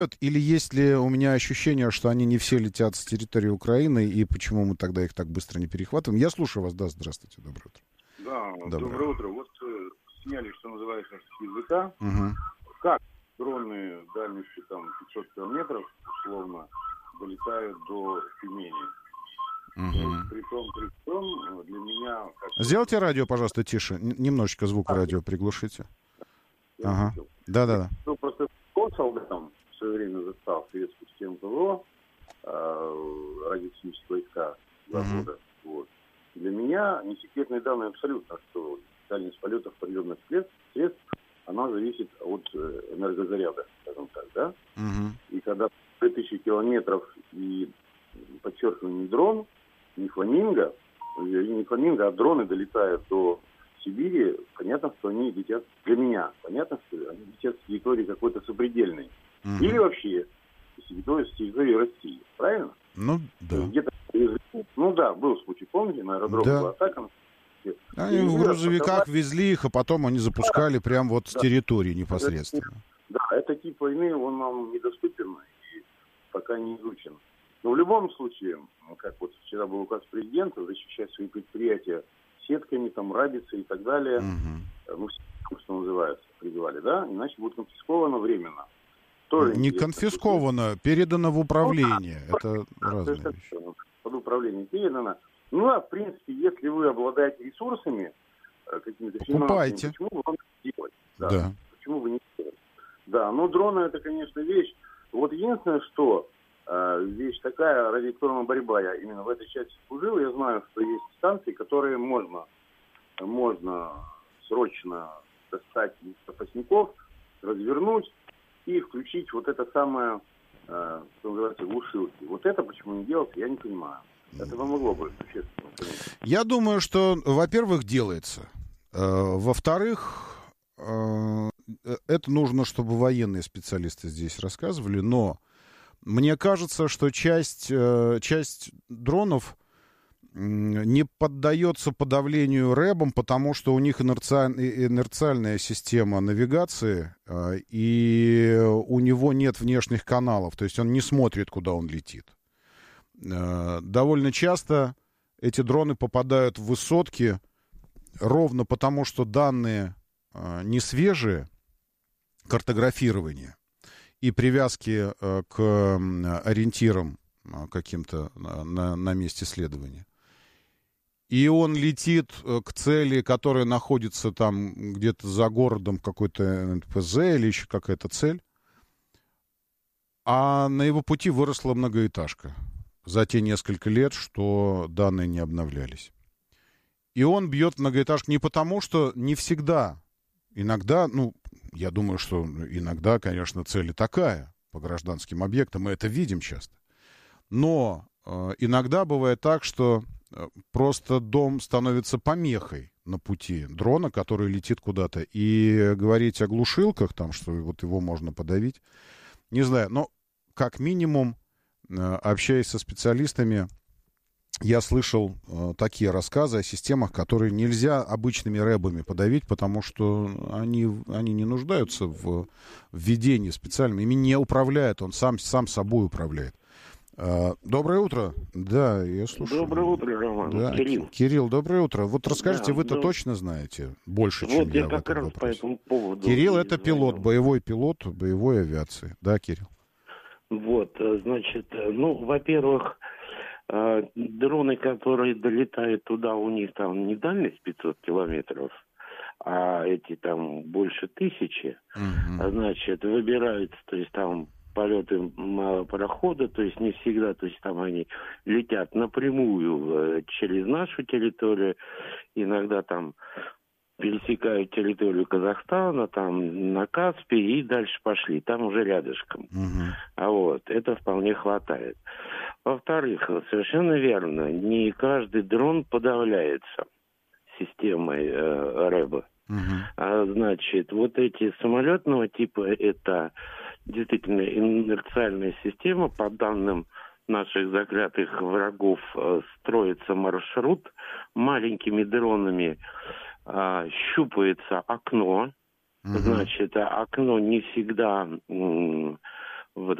Или есть ли у меня ощущение, что они не все летят с территории Украины, и почему мы тогда их так быстро не перехватываем? Я слушаю вас, да, здравствуйте, доброе утро. Да, Доброе утро. Вот сняли, что называется, с языка. Угу. Как дроны дальностью там 500 километров, условно, долетают до Тюмени. Угу. При том, для меня... Сделайте радио, пожалуйста, тише. Немножечко звук радио приглушите. Ага. Да. Ну, просто солдатом в свое время застал советскую систему ПВО, радиотехнические войска 2 года. Вот. Для меня не секретные данные абсолютно, что дальность полетов подъемных средств, она зависит от энергозаряда, скажем так, да? И когда 3000 километров и, подчеркиваю, не дрон, не фламинго, а дроны долетают до Сибири, понятно, что они летят, для меня, понятно, что они летят с территории какой-то сопредельной. Или вообще с территории России, правильно? Ну, да. Где-то, ну да, был случай, помните, на аэродроме была атака. Они в грузовиках везли их, а потом они запускали прямо вот с территории непосредственно. Да, этот тип войны, он нам недоступен и пока не изучен. Но в любом случае, как вот вчера был указ президента, защищать свои предприятия сетками, там, рабицей и так далее, ну, что называется, призывали, да, иначе будет конфисковано временно. Тоже не конфисковано, передано в управление. Ну, это разные вещи. Под управление передано. Ну, а в принципе, если вы обладаете ресурсами, какими-то финансовыми, почему бы вам не делать? Да. Почему бы не делать? Да, но дроны это, конечно, вещь. Вот единственное, что вещь такая, ради которой мы борьба, я именно в этой части служил, я знаю, что есть станции, которые можно срочно достать из запасников, развернуть и включить вот это самое, что называется, глушилки. Вот это почему не делать, я не понимаю. Это помогло бы существенно. Я думаю, что, во-первых, делается. Во-вторых, это нужно, чтобы военные специалисты здесь рассказывали, но мне кажется, что часть дронов не поддается подавлению рэбом, потому что у них инерциальная система навигации, и у него нет внешних каналов, то есть он не смотрит, куда он летит. Довольно часто эти дроны попадают в высотки ровно потому, что данные не свежие, картографирование и привязки к ориентирам каким-то на месте следования. И он летит к цели, которая находится там где-то за городом, какой-то НПЗ или еще какая-то цель, а на его пути выросла многоэтажка за те несколько лет, что данные не обновлялись. И он бьет многоэтажку не потому, что не всегда. Иногда, ну, я думаю, что иногда, конечно, цель такая по гражданским объектам, мы это видим часто. Но иногда бывает так, что просто дом становится помехой на пути дрона, который летит куда-то. И говорить о глушилках, там, что вот его можно подавить, не знаю, но как минимум, общаясь со специалистами, я слышал такие рассказы о системах, которые нельзя обычными рэбами подавить, потому что они не нуждаются в введении специальным. Ими не управляет, он сам собой управляет. Доброе утро. Да, я слушаю. Доброе утро, Роман. Да, Кирилл. Кирилл, доброе утро. Вот расскажите, вы-то точно знаете больше, чем я в этом вопросе. По этому поводу. Кирилл — это пилот, пилот боевой авиации. Да, Кирилл? Вот, значит, ну, во-первых, дроны, которые долетают туда, у них там не дальность 500 километров, а эти там больше 1000, значит, выбираются, то есть там полеты парохода, то есть не всегда, то есть там они летят напрямую через нашу территорию, иногда там пересекают территорию Казахстана, там на Каспий и дальше пошли, там уже рядышком. А вот, это вполне хватает. Во-вторых, совершенно верно, не каждый дрон подавляется системой РЭБа. Значит, вот эти самолетного типа, это действительно инерциальная система, по данным наших заклятых врагов, строится маршрут, маленькими дронами щупается окно, значит, окно не всегда в